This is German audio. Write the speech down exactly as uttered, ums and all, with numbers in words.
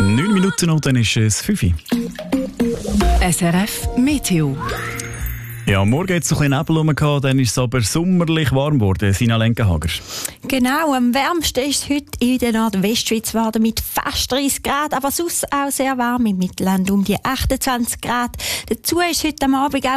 Neun Minuten und dann ist es fünf Uhr. S R F Meteo. Ja, am Morgen hat es so ein bisschen Nebel rum, dann ist es aber sommerlich warm geworden. Sina Lenkenhager. Genau, am wärmsten ist es heute in der Nordwestschweiz geworden mit fast dreißig Grad, aber sonst auch sehr warm im Mittelland um die achtundzwanzig Grad. Dazu ist heute am Abend auch